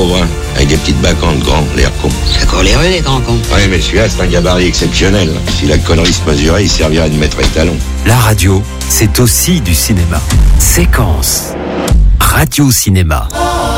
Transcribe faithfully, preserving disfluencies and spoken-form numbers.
pauvre, hein, avec des petites bacantes grands, l'air con. Ça court les rues, les grands cons. Ouais, mais celui-là, c'est un gabarit exceptionnel. Si la connerie se mesurait, il servirait de maître étalon. La radio, c'est aussi du cinéma. Séquence. Radio Cinéma.